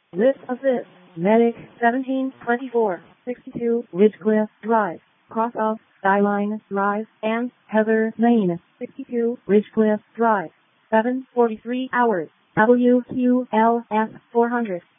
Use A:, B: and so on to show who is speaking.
A: List of this. Medic 1724, 62 Ridgecliff Drive, cross of Skyline Drive and Heather Lane, 62 Ridgecliff Drive, 7:43 hours, WQLS 400.